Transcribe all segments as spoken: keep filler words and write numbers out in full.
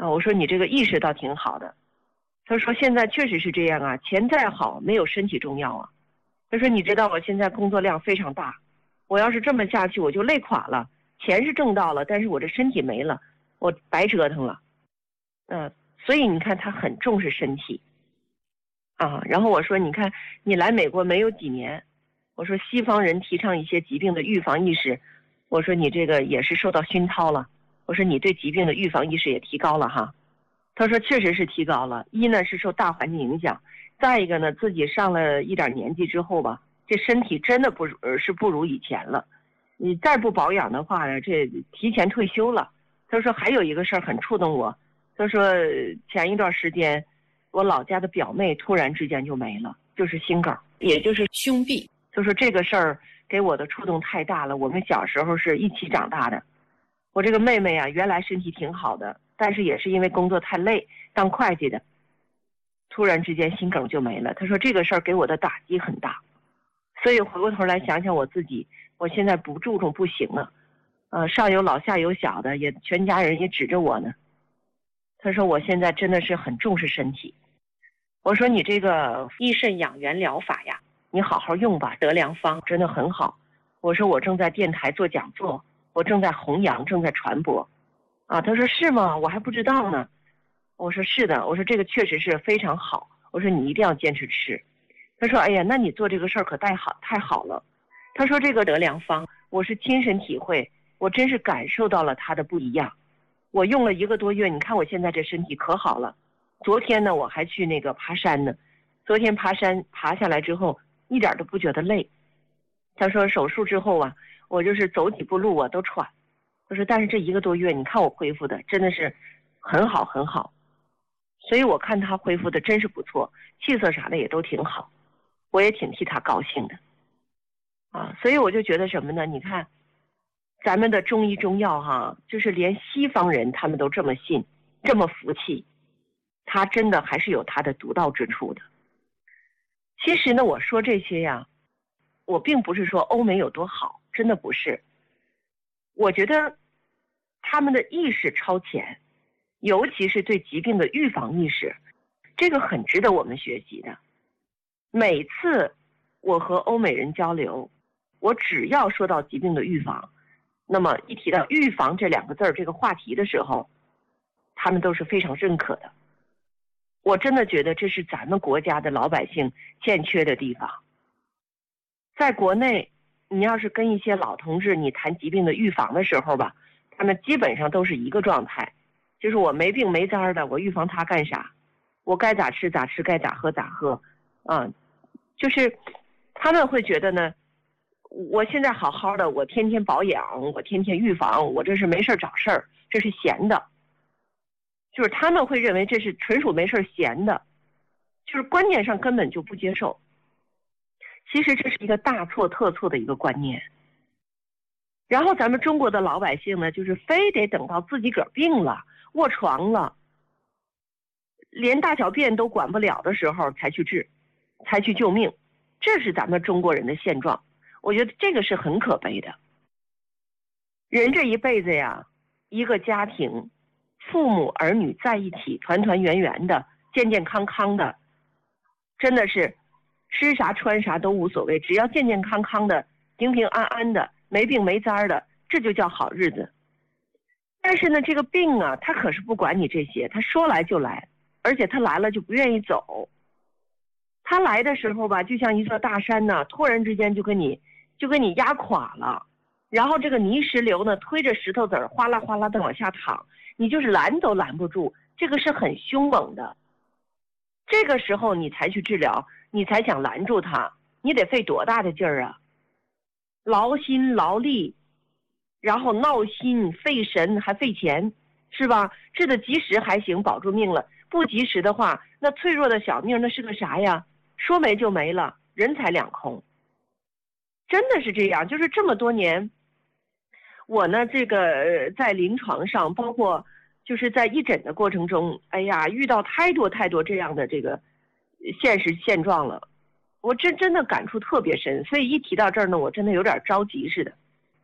啊，我说你这个意识倒挺好的。他说现在确实是这样啊，钱再好没有身体重要啊。他说你知道我现在工作量非常大，我要是这么下去我就累垮了，钱是挣到了，但是我这身体没了，我白折腾了。嗯、呃，所以你看他很重视身体啊。然后我说你看你来美国没有几年，我说西方人提倡一些疾病的预防意识，我说你这个也是受到熏陶了，我说你对疾病的预防意识也提高了哈。他说确实是提高了，一呢是受大环境影响，再一个呢自己上了一点年纪之后吧，这身体真的不呃是不如以前了，你再不保养的话呢，这提前退休了。他说还有一个事儿很触动我，他说前一段时间我老家的表妹突然之间就没了，就是心梗，也就是胸壁。 就说这个事儿给我的触动太大了，我们小时候是一起长大的。我这个妹妹啊，原来身体挺好的，但是也是因为工作太累，当会计的，突然之间心梗就没了。她说这个事儿给我的打击很大，所以回过头来想想我自己，我现在不注重不行了，呃，上有老下有小的，也全家人也指着我呢。她说我现在真的是很重视身体。我说你这个益肾养元疗法呀，你好好用吧，德良方真的很好。我说我正在电台做讲座，我正在弘扬，正在传播。啊，他说是吗？我还不知道呢。我说是的，我说这个确实是非常好，我说你一定要坚持吃。他说哎呀，那你做这个事儿可太好太好了。他说这个德良方我是亲身体会，我真是感受到了它的不一样。我用了一个多月，你看我现在这身体可好了。昨天呢我还去那个爬山呢，昨天爬山爬下来之后一点都不觉得累。他说手术之后啊，我就是走几步路我都喘。他说但是这一个多月你看我恢复的真的是很好很好，所以我看他恢复的真是不错，气色啥的也都挺好，我也挺替他高兴的啊。所以我就觉得什么呢，你看咱们的中医中药哈，就是连西方人他们都这么信这么服气，他真的还是有他的独到之处的。其实呢我说这些呀，我并不是说欧美有多好，真的不是。我觉得他们的意识超前，尤其是对疾病的预防意识，这个很值得我们学习的。每次我和欧美人交流，我只要说到疾病的预防，那么一提到预防这两个字儿这个话题的时候，他们都是非常认可的。我真的觉得这是咱们国家的老百姓欠缺的地方。在国内你要是跟一些老同志你谈疾病的预防的时候吧，他们基本上都是一个状态，就是我没病没灾的，我预防它干啥？我该咋吃咋吃，该咋喝咋喝啊。就是他们会觉得呢，我现在好好的，我天天保养，我天天预防，我这是没事找事儿，这是闲的。就是他们会认为这是纯属没事闲的，就是观念上根本就不接受。其实这是一个大错特错的一个观念。然后咱们中国的老百姓呢，就是非得等到自己个儿病了，卧床了，连大小便都管不了的时候才去治，才去救命。这是咱们中国人的现状，我觉得这个是很可悲的。人这一辈子呀，一个家庭，父母儿女在一起，团团圆圆的，健健康康的，真的是吃啥穿啥都无所谓，只要健健康康的，平平安安的，没病没灾的，这就叫好日子。但是呢，这个病啊，他可是不管你这些，他说来就来，而且他来了就不愿意走。他来的时候吧，就像一座大山呢，突然之间就给你就给你压垮了，然后这个泥石流呢，推着石头子儿哗啦哗啦的往下淌，你就是拦都拦不住，这个是很凶猛的。这个时候你才去治疗，你才想拦住它，你得费多大的劲儿啊，劳心劳力，然后闹心费神还费钱，是吧？治得及时还行，保住命了，不及时的话，那脆弱的小命那是个啥呀？说没就没了，人财两空。真的是这样，就是这么多年我呢这个在临床上，包括就是在义诊的过程中，哎呀，遇到太多太多这样的这个现实现状了，我真真的感触特别深。所以一提到这儿呢，我真的有点着急似的。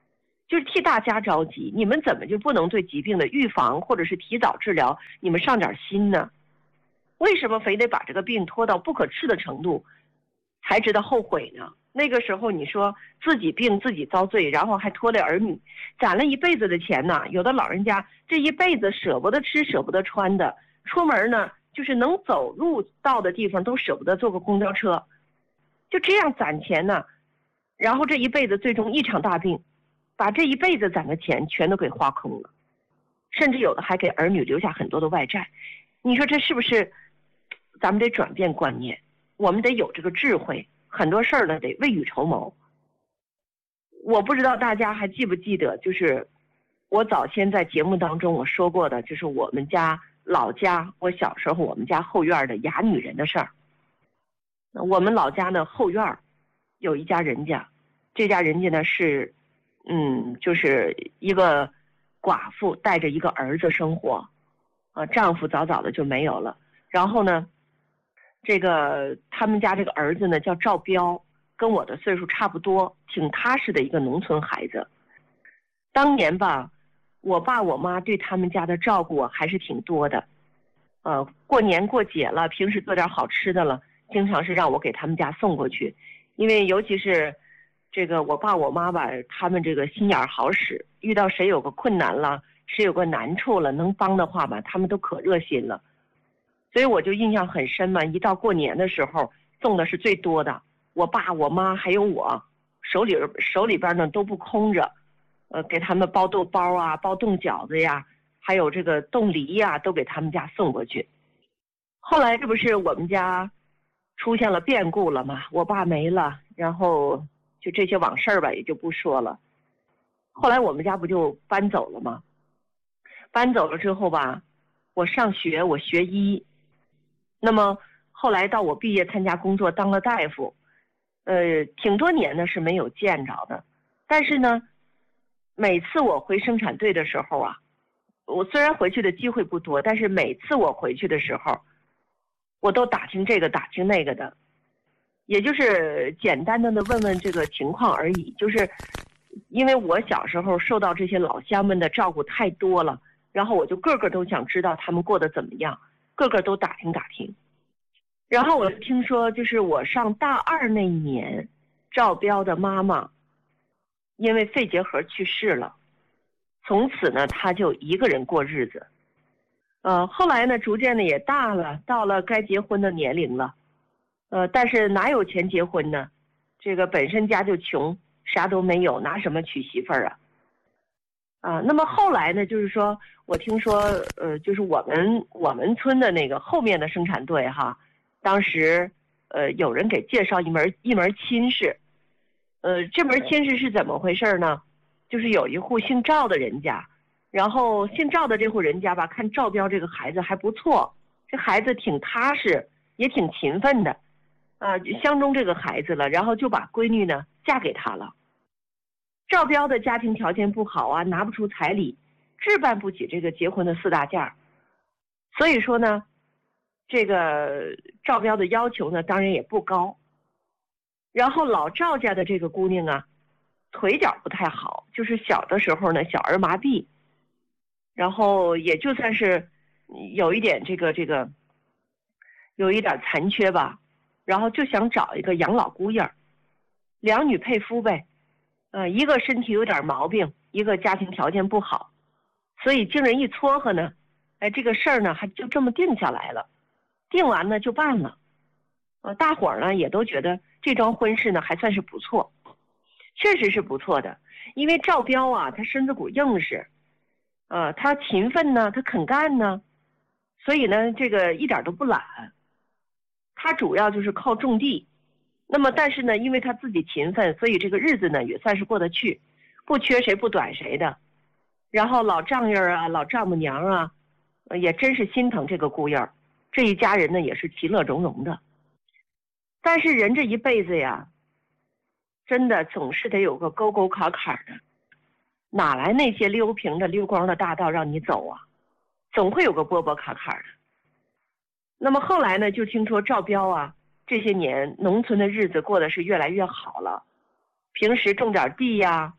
就是替大家着急。你们怎么就不能对疾病的预防或者是提早治疗，你们上点心呢？为什么非得把这个病拖到不可治的程度，才知道后悔呢？那个时候你说自己病自己遭罪，然后还拖累儿女，攒了一辈子的钱呢。有的老人家这一辈子舍不得吃舍不得穿的，出门呢就是能走路到的地方都舍不得坐个公交车，就这样攒钱呢，然后这一辈子最终一场大病，把这一辈子攒的钱全都给花空了，甚至有的还给儿女留下很多的外债。你说这是不是咱们得转变观念，我们得有这个智慧，很多事儿呢得未雨绸缪。我不知道大家还记不记得，就是我早先在节目当中我说过的，就是我们家老家，我小时候我们家后院的哑女人的事儿。我们老家呢后院有一家人家，这家人家呢是嗯就是一个寡妇带着一个儿子生活，啊丈夫早早的就没有了。然后呢这个他们家这个儿子呢叫赵彪，跟我的岁数差不多，挺踏实的一个农村孩子。当年吧，我爸我妈对他们家的照顾还是挺多的，呃，过年过节了，平时做点好吃的了，经常是让我给他们家送过去。因为尤其是这个我爸我妈吧，他们这个心眼好使，遇到谁有个困难了，谁有个难处了，能帮的话吧，他们都可热心了。所以我就印象很深嘛，一到过年的时候送的是最多的，我爸我妈还有我手里手里边呢都不空着，呃，给他们包豆包啊，包冻饺子呀，还有这个冻梨呀，都给他们家送过去。后来这不是我们家出现了变故了嘛，我爸没了，然后就这些往事吧也就不说了。后来我们家不就搬走了吗？搬走了之后吧，我上学，我学医。那么后来到我毕业参加工作当了大夫，呃，挺多年呢是没有见着的。但是呢，每次我回生产队的时候啊，我虽然回去的机会不多，但是每次我回去的时候，我都打听这个打听那个的，也就是简单的问问这个情况而已。就是因为我小时候受到这些老乡们的照顾太多了，然后我就个个都想知道他们过得怎么样，个个都打听打听。然后我听说，就是我上大二那一年，赵彪的妈妈因为肺结核去世了，从此呢他就一个人过日子。呃，后来呢逐渐的也大了，到了该结婚的年龄了，呃，但是哪有钱结婚呢？这个本身家就穷，啥都没有，拿什么娶媳妇儿啊？啊，那么后来呢，就是说我听说，呃，就是我们我们村的那个后面的生产队哈，当时呃有人给介绍一门一门亲事，呃，这门亲事是怎么回事呢？就是有一户姓赵的人家，然后姓赵的这户人家吧，看赵彪这个孩子还不错，这孩子挺踏实，也挺勤奋的，啊，相中这个孩子了，然后就把闺女呢嫁给他了。赵彪的家庭条件不好啊，拿不出彩礼，置办不起这个结婚的四大件，所以说呢，这个赵彪的要求呢，当然也不高。然后老赵家的这个姑娘啊，腿脚不太好，就是小的时候呢，小儿麻痹，然后也就算是有一点这个这个，有一点残缺吧，然后就想找一个养老姑爷，两女配夫呗。呃，一个身体有点毛病，一个家庭条件不好，所以经人一撮合呢，哎，这个事儿呢还就这么定下来了，定完呢就办了，呃，大伙儿呢也都觉得这桩婚事呢还算是不错，确实是不错的，因为赵彪啊，他身子骨硬实，呃，他勤奋呢，他肯干呢，所以呢这个一点都不懒，他主要就是靠种地。那么但是呢，因为他自己勤奋，所以这个日子呢也算是过得去，不缺谁不短谁的。然后老丈人啊，老丈母娘啊，也真是心疼这个姑爷，这一家人呢也是其乐融融的。但是人这一辈子呀，真的总是得有个沟沟坎坎的，哪来那些溜平的溜光的大道让你走啊？总会有个波波坎坎的。那么后来呢，就听说赵彪啊，这些年农村的日子过得是越来越好了，平时种点地呀，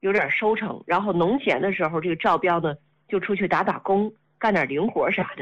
有点收成，然后农闲的时候，这个赵彪呢就出去打打工，干点零活啥的。